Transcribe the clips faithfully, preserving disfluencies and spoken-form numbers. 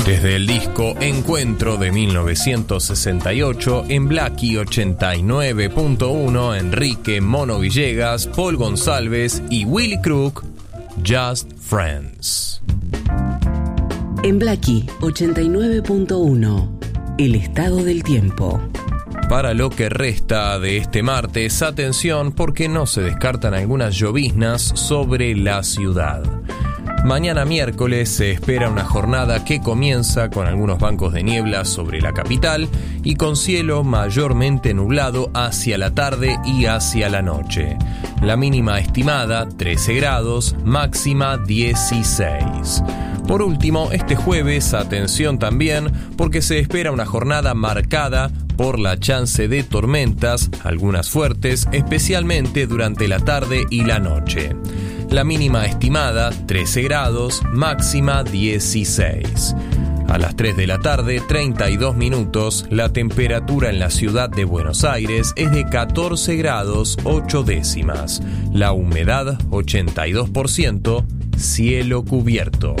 Desde el disco Encuentro de mil novecientos sesenta y ocho, en Blackie ochenta y nueve punto uno, Enrique Mono Villegas, Paul González y Willy Crook, Just Friends. En Blackie ochenta y nueve punto uno, el estado del tiempo. Para lo que resta de este martes, atención porque no se descartan algunas lloviznas sobre la ciudad. Mañana miércoles se espera una jornada que comienza con algunos bancos de niebla sobre la capital y con cielo mayormente nublado hacia la tarde y hacia la noche. La mínima estimada trece grados, máxima dieciséis. Por último, este jueves, atención también, porque se espera una jornada marcada por la chance de tormentas, algunas fuertes, especialmente durante la tarde y la noche. La mínima estimada, trece grados, máxima dieciséis. A las tres de la tarde, treinta y dos minutos, la temperatura en la ciudad de Buenos Aires es de catorce grados, ocho décimas. La humedad, ochenta y dos por ciento, cielo cubierto.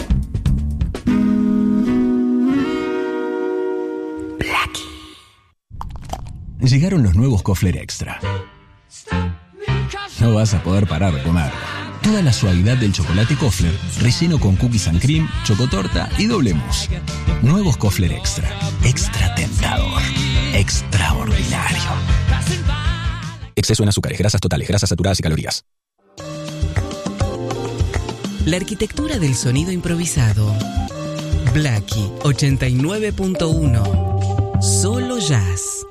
Llegaron los nuevos Kofler Extra. No vas a poder parar de comer. Toda la suavidad del chocolate Kofler, relleno con cookies and cream, chocotorta y doble mousse. Nuevos Kofler Extra. Extra tentador. Extraordinario. Exceso en azúcares, grasas totales, grasas saturadas y calorías. La arquitectura del sonido improvisado. Blackie ochenta y nueve punto uno. Solo jazz.